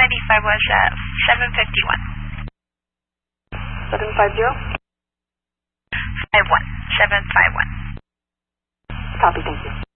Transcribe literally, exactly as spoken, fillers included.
ninety-five was uh, seven fifty-one. seven five zero? five one. seven five one. Copy, thank you.